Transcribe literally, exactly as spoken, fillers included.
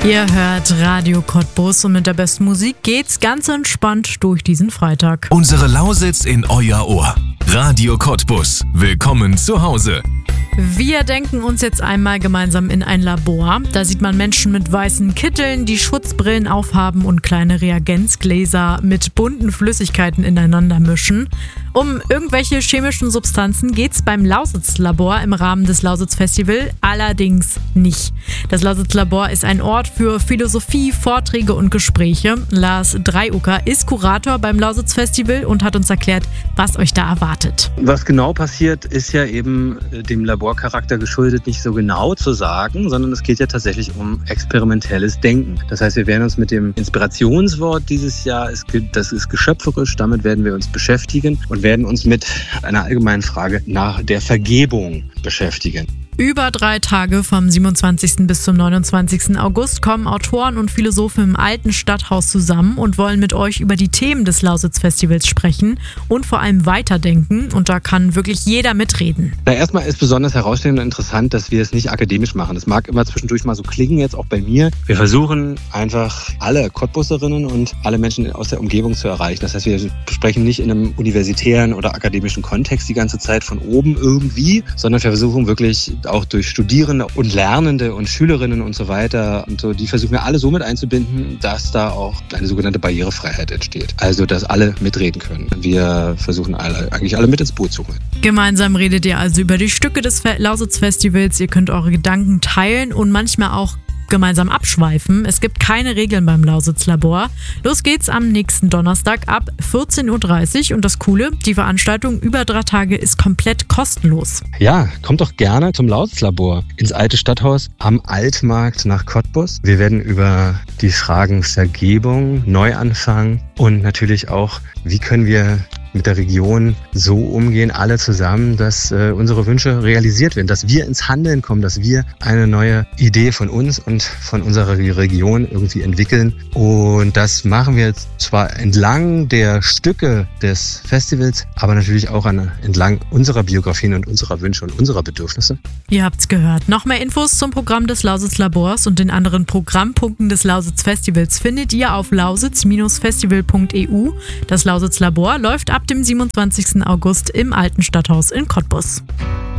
Ihr hört Radio Cottbus und mit der besten Musik geht's ganz entspannt durch diesen Freitag. Unsere Lausitz in euer Ohr. Radio Cottbus. Willkommen zu Hause. Wir denken uns jetzt einmal gemeinsam in ein Labor. Da sieht man Menschen mit weißen Kitteln, die Schutzbrillen aufhaben und kleine Reagenzgläser mit bunten Flüssigkeiten ineinander mischen. Um irgendwelche chemischen Substanzen geht's beim Lausitz-Labor im Rahmen des Lausitz-Festival allerdings nicht. Das Lausitz-Labor ist ein Ort für Philosophie, Vorträge und Gespräche. Lars Dreiucker ist Kurator beim Lausitz-Festival und hat uns erklärt, was euch da erwartet. Was genau passiert, ist ja eben dem Laborcharakter geschuldet, nicht so genau zu sagen, sondern es geht ja tatsächlich um experimentelles Denken. Das heißt, wir werden uns mit dem Inspirationswort dieses Jahr, das ist geschöpferisch, damit werden wir uns beschäftigen und werden uns mit einer allgemeinen Frage nach der Vergebung beschäftigen. Über drei Tage vom siebenundzwanzigsten bis zum neunundzwanzigsten August kommen Autoren und Philosophen im Alten Stadthaus zusammen und wollen mit euch über die Themen des Lausitz-Festivals sprechen und vor allem weiterdenken. Und da kann wirklich jeder mitreden. Na, erstmal ist besonders herausstechend und interessant, dass wir es nicht akademisch machen. Das mag immer zwischendurch mal so klingen, jetzt auch bei mir. Wir versuchen einfach alle Cottbuserinnen und alle Menschen aus der Umgebung zu erreichen. Das heißt, wir sprechen nicht in einem universitären oder akademischen Kontext die ganze Zeit von oben irgendwie, sondern wir versuchen wirklich auch durch Studierende und Lernende und Schülerinnen und so weiter und so, die versuchen wir alle so mit einzubinden, dass da auch eine sogenannte Barrierefreiheit entsteht. Also, dass alle mitreden können. Wir versuchen alle, eigentlich alle mit ins Boot zu holen. Gemeinsam redet ihr also über die Stücke des Lausitz-Festivals. Ihr könnt eure Gedanken teilen und manchmal auch gemeinsam abschweifen. Es gibt keine Regeln beim Lausitz-Labor. Los geht's am nächsten Donnerstag ab vierzehn Uhr dreißig und das Coole, die Veranstaltung über drei Tage ist komplett kostenlos. Ja, kommt doch gerne zum Lausitz-Labor ins Alte Stadthaus am Altmarkt nach Cottbus. Wir werden über die Fragen Vergebung, Neuanfang und natürlich auch, wie können wir mit der Region so umgehen, alle zusammen, dass äh, unsere Wünsche realisiert werden, dass wir ins Handeln kommen, dass wir eine neue Idee von uns und von unserer Region irgendwie entwickeln. Und das machen wir jetzt zwar entlang der Stücke des Festivals, aber natürlich auch an, entlang unserer Biografien und unserer Wünsche und unserer Bedürfnisse. Ihr habt's gehört. Noch mehr Infos zum Programm des Lausitz-Labors und den anderen Programmpunkten des Lausitz-Festivals findet ihr auf lausitz festival punkt e u. Das Lausitz-Labor läuft ab dem siebenundzwanzigsten August im Alten Stadthaus in Cottbus.